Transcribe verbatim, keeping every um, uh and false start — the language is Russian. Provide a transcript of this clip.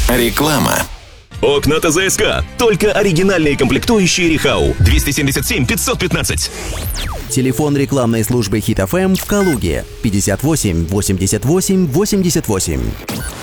Реклама. Окна ТЗСК. Только оригинальные комплектующие Рихау. двести семьдесят семь пятьсот пятнадцать. Телефон рекламной службы Хит эф эм в Калуге пятьдесят восемь восемьдесят восемь восемьдесят восемь.